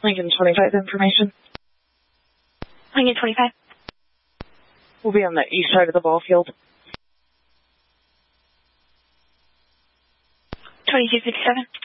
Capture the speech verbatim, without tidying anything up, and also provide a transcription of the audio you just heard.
Lincoln twenty-five information. Lincoln twenty-five. We'll be on the east side of the ball field. twenty-two fifty-seven.